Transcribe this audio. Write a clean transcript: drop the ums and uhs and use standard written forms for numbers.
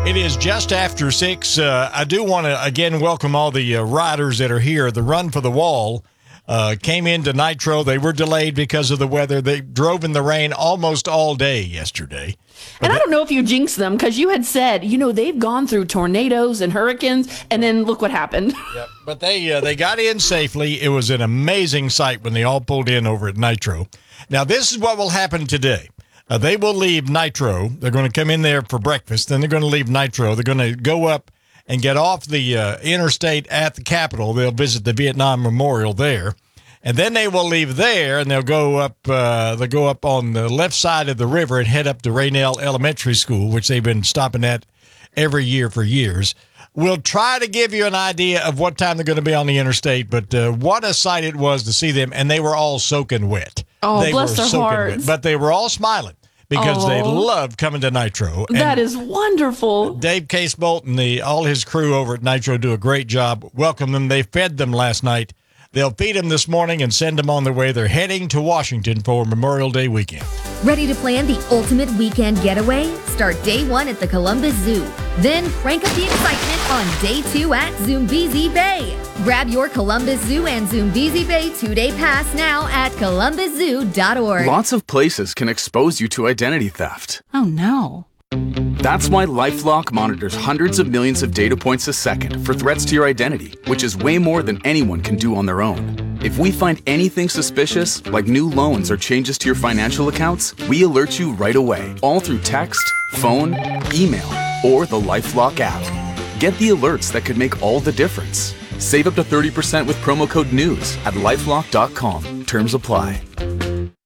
It is just after 6. I do want to, again, welcome all the riders that are here. The Run for the Wall came into Nitro. They were delayed because of the weather. They drove in the rain almost all day yesterday. And I don't know if you jinxed them because you had said, they've gone through tornadoes and hurricanes, and then look what happened. Yep. But they got in safely. It was an amazing sight when they all pulled in over at Nitro. Now, this is what will happen today. They will leave Nitro. They're going to come in there for breakfast. Then they're going to leave Nitro. They're going to go up and get off the interstate at the Capitol. They'll visit the Vietnam Memorial there. And then they will leave there, and they'll go up on the left side of the river and head up to Raynell Elementary School, which they've been stopping at every year for years. We'll try to give you an idea of what time they're going to be on the interstate, but what a sight it was to see them, and they were all soaking wet. Oh, bless their hearts. But they were all smiling because they love coming to Nitro. That is wonderful. Dave Casebolt and all his crew over at Nitro do a great job. Welcome them. They fed them last night. They'll feed them this morning and send them on their way. They're heading to Washington for Memorial Day weekend. Ready to plan the ultimate weekend getaway? Start day 1 at the Columbus Zoo. Then crank up the excitement on day 2 at Zoombezi Bay. Grab your Columbus Zoo and Zoombezi Bay 2-day pass now at columbuszoo.org. Lots of places can expose you to identity theft. Oh, no. That's why LifeLock monitors hundreds of millions of data points a second for threats to your identity, which is way more than anyone can do on their own. If we find anything suspicious, like new loans or changes to your financial accounts, we alert you right away, all through text, phone, email, or the LifeLock app. Get the alerts that could make all the difference. Save up to 30% with promo code NEWS at LifeLock.com. Terms apply.